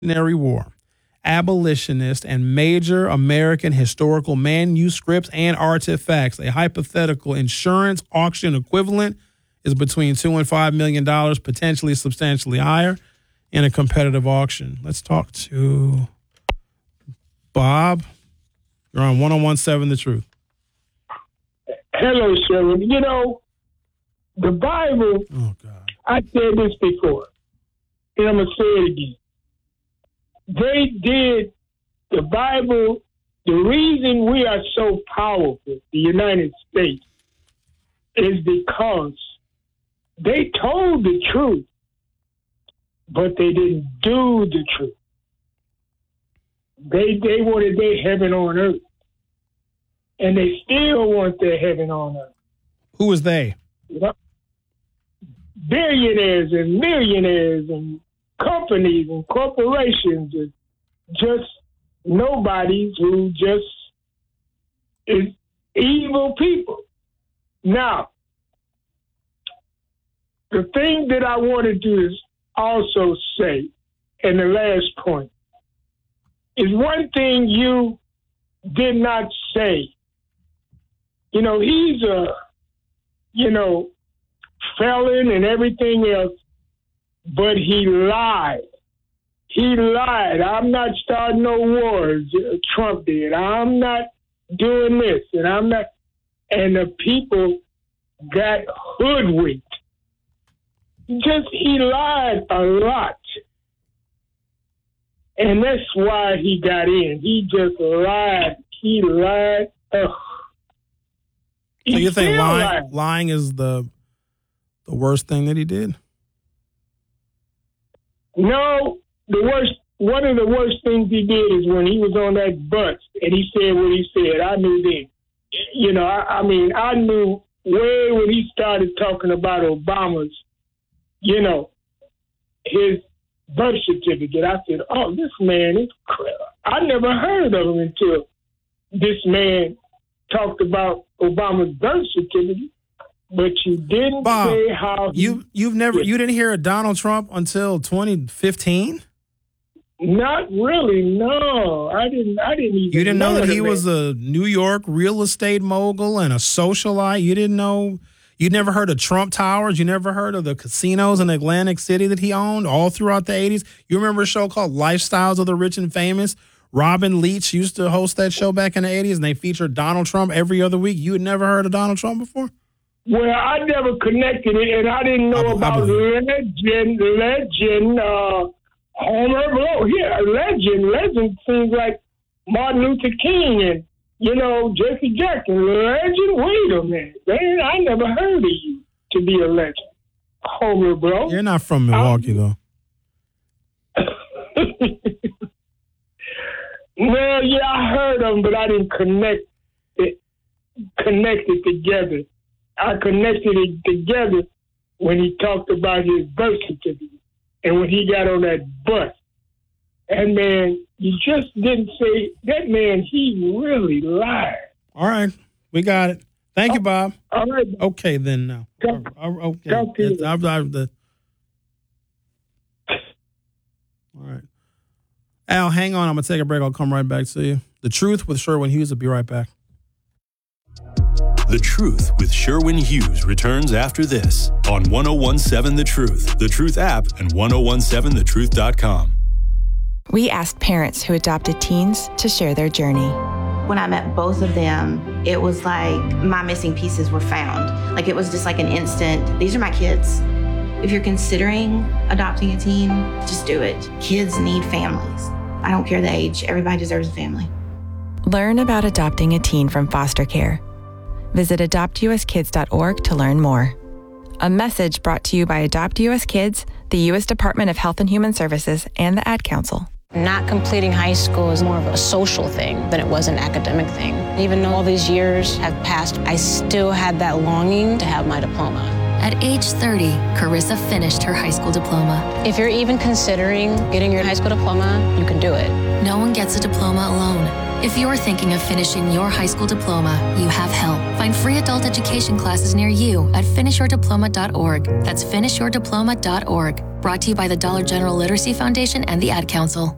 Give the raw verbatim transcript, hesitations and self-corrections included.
Revolutionary War, abolitionist, and major American historical manuscripts and artifacts. A hypothetical insurance auction equivalent is between two and five million dollars, potentially substantially higher in a competitive auction. Let's talk to Bob. You're on one oh one seven The Truth. Hello, Sherwin. You know, the Bible, oh, God. I said this before, and I'm going to say it again. They did, the Bible, the reason we are so powerful, the United States, is because they told the truth, but they didn't do the truth. They they wanted their heaven on earth. And they still want their heaven on earth. Who is they? You know, billionaires and millionaires and companies and corporations and just nobodies who just is evil people. Now, the thing that I want to do is also say, in the last point, is one thing you did not say. You know, he's a, you know, felon and everything else, but he lied. He lied. I'm not starting no wars, Trump did. I'm not doing this, and I'm not. And the people got hoodwinked. Just, he lied a lot. And that's why he got in. He just lied. He lied. Ugh. So you think lying, lied. lying is the the worst thing that he did? No, the worst. One of the worst things he did is when he was on that bus and he said what he said. I knew then. You know, I, I mean, I knew way when he started talking about Obama's, you know, his birth certificate. I said, oh, this man is crazy. I never heard of him until this man talked about Obama's birth certificate, but you didn't Bob, say how he, you you've never you didn't hear of Donald Trump until twenty fifteen? Not really, no. I didn't I didn't even You didn't know, know that he man. was a New York real estate mogul and a socialite? You didn't know you never heard of Trump Towers? You never heard of the casinos in Atlantic City that he owned all throughout the eighties? You remember a show called Lifestyles of the Rich and Famous? Robin Leach used to host that show back in the eighties, and they featured Donald Trump every other week. You had never heard of Donald Trump before? Well, I never connected it, and I didn't know I, about I legend, legend, uh, Homer Blow. Yeah, legend, legend seems like Martin Luther King and, you know, Jesse Jackson. Legend, wait a minute. Man, I never heard of you to be a legend. Homer Blow. You're not from Milwaukee, though. Well, yeah, I heard of him, but I didn't connect it, connect it together. I connected it together when he talked about his birth certificate and when he got on that bus. And, man, you just didn't say, that man, he really lied. All right. We got it. Thank you, Bob. All right. Okay, then now. Talk, Okay. talk to you. I, I, I, the, all right. Al, hang on. I'm going to take a break. I'll come right back to you. The Truth with Sherwin Hughes. Will be right back. The Truth with Sherwin Hughes returns after this on ten seventeen The Truth, The Truth app, and ten seventeen the truth dot com. We asked parents who adopted teens to share their journey. When I met both of them, it was like my missing pieces were found. Like it was just like an instant, these are my kids. If you're considering adopting a teen, just do it. Kids need families. I don't care the age, everybody deserves a family. Learn about adopting a teen from foster care. Visit adopt u s kids dot org to learn more. A message brought to you by Adopt U S Kids, the U S Department of Health and Human Services, and the Ad Council. Not completing high school is more of a social thing than it was an academic thing. Even though all these years have passed, I still had that longing to have my diploma. At age thirty, Carissa finished her high school diploma. If you're even considering getting your high school diploma, you can do it. No one gets a diploma alone. If you're thinking of finishing your high school diploma, you have help. Find free adult education classes near you at finish your diploma dot org. That's finish your diploma dot org. Brought to you by the Dollar General Literacy Foundation and the Ad Council.